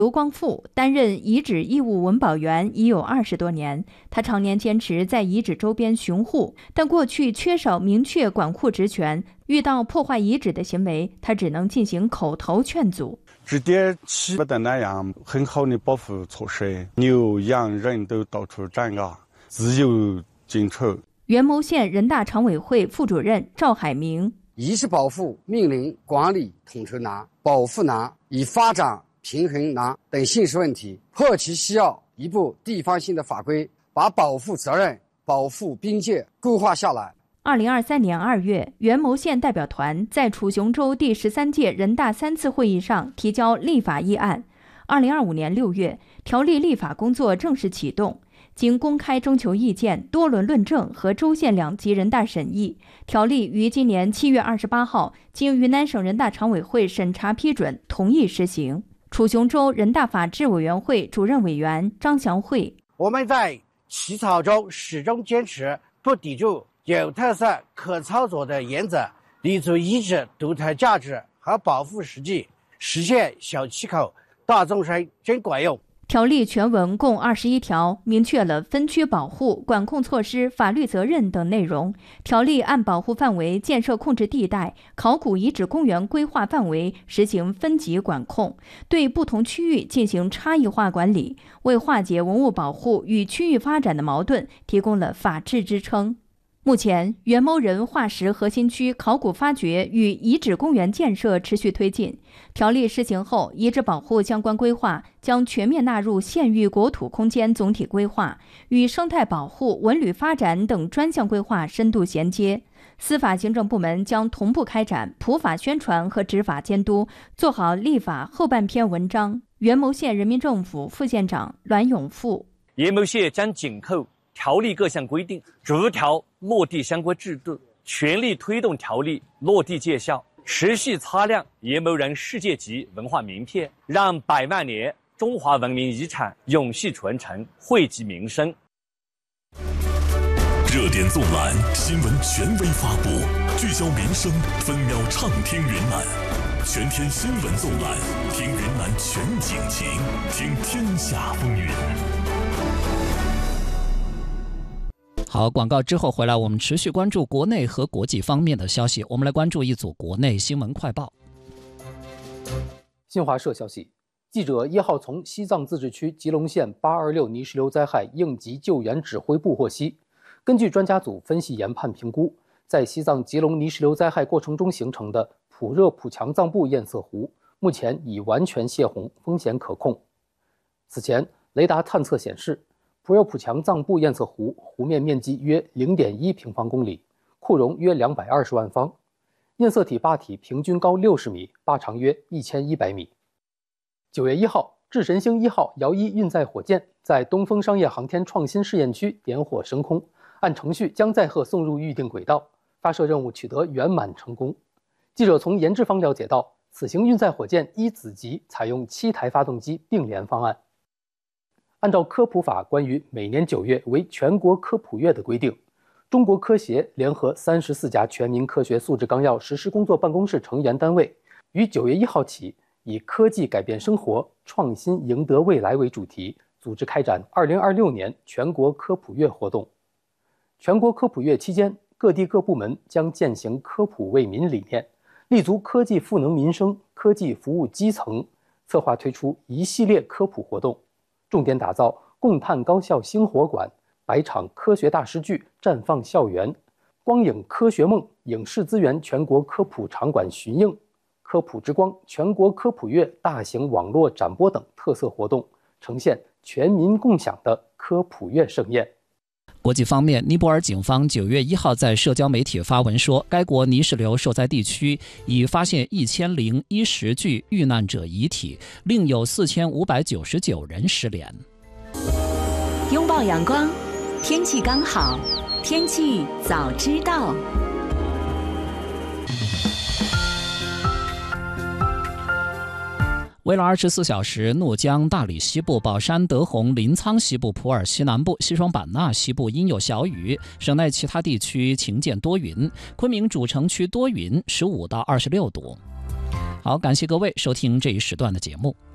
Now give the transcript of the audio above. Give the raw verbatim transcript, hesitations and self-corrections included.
刘光富担任遗址义务文保员已有二十多年，他常年坚持在遗址周边巡护，但过去缺少明确管护职权，遇到破坏遗址的行为，他只能进行口头劝阻。 这点起不得那样很好的保护措施，牛羊人都到处站啊，自由进出。 元谋县人大常委会副主任赵海明： 遗址保护命令管理统筹难、保护难、以发展平衡难等现实问题，迫切需要一部地方性的法规，把保护责任、保护边界固化下来。 二零二三年二月，元谋县代表团在楚雄州第十三届人大三次会议上提交立法议案。二零二五年六月，条例立法工作正式启动。经公开征求意见、多轮论证和州县两级人大审议，条例于今年七月二十八号经云南省人大常委会审查批准，同意施行。楚雄州人大法制委员会主任委员张祥慧： 我们在起草中始终坚持不抵触有特色、可操作的原则，立足遗址独特价值和保护实际，实现小气候、大众生均管用。 条例全文共二十一条，明确了分区保护、管控措施、法律责任等内容。条例按保护范围、建设控制地带、考古遗址公园规划范围实行分级管控，对不同区域进行差异化管理，为化解文物保护与区域发展的矛盾提供了法治支撑。目前，元谋人化石核心区考古发掘与遗址公园建设持续推进。条例施行后，遗址保护相关规划将全面纳入县域国土空间总体规划，与生态保护、文旅发展等专项规划深度衔接。司法行政部门将同步开展普法宣传和执法监督，做好立法后半篇文章。元谋县人民政府副县长栾永富： 元谋县将紧扣条例各项规定，逐条落地相关制度，全力推动条例落地见效，持续擦亮元谋人世界级文化名片，让百万年中华文明遗产永续传承，惠及民生。 热点纵览，新闻权威发布，聚焦民生，分秒畅听云南。全天新闻纵览，听云南全景情，听天下风云。 好，广告之后回来，我们持续关注国内和国际方面的消息。我们来关注一组国内新闻快报。 新华社消息，记者一号从西藏自治区吉隆县八二六泥石流灾害应急救援指挥部获悉，根据专家组分析研判评估，在西藏吉隆泥石流灾害过程中形成的普热普强藏布堰塞湖，目前已完全泄洪，风险可控。此前，雷达探测显示，普热普强藏布堰塞湖湖面面积约 零点一平方公里，库容约两百二十万方，堰塞体坝体平均高六十米，坝长约一千一百米。九月一号，智神星一号遥一运载火箭在东风商业航天创新试验区点火升空，按程序将载荷送入预定轨道，发射任务取得圆满成功。记者从研制方了解到，此型运载火箭一子级采用七台发动机并联方案。按照科普法关于每年九月为全国科普月的规定，中国科协联合三十四家全民科学素质纲要实施工作办公室成员单位，于九月一号起，以科技改变生活，创新赢得未来为主题，组织开展二零二六年全国科普月活动。全国科普月期间，各地各部门将践行科普为民理念，立足科技赋能民生、科技服务基层，策划推出一系列科普活动，重点打造共探高校星火馆、百场科学大师剧绽放校园、光影科学梦影视资源全国科普场馆巡映、科普之光全国科普月大型网络展播等特色活动，呈现全民共享的科普月盛宴。 国际方面，尼泊尔警方九月一号在社交媒体发文说，该国泥石流受灾地区已发现一千零一十具遇难者遗体，另有四千五百九十九人失联。 拥抱阳光，天气刚好，天气早知道。 为了二十四小时，怒江、大理西部、保山、德宏、临沧西部、普洱西南部、西双版纳西部阴有小雨，省内其他地区晴间多云，昆明主城区多云，十五到二十六度。好，感谢各位收听这一时段的节目。